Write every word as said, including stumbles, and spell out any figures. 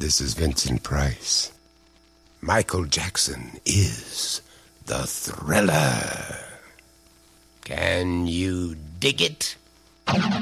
This is Vincent Price. Michael Jackson is the Thriller. Can you dig it?